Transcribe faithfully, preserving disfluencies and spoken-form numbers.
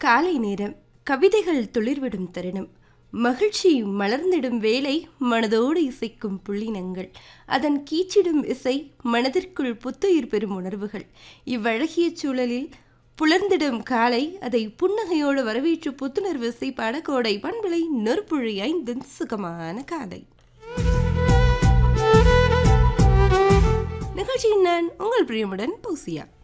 காலை நேரம் கவிதைகள் துளிர்விடும் தருணம், மகிழ்ச்சி மலர்ந்திடும் வேளை, மனதோடு இசைக்கும் புள்ளினங்கள், அதன் கீச்சிடும் இசை மனதிற்குள் புத்துயிர் பெறும் உணர்வுகள். இவ்வழகிய சூழலில் புலர்ந்திடும் காலை, அதை புன்னகையோடு வரவேற்று புத்துணர்வு இசை படகோடை பண்பலை நெருப்புழி ஐந்தின் சுகமான காலை நிகழ்ச்சியின் நான் உங்கள் பிரியமுடன் பௌசியா.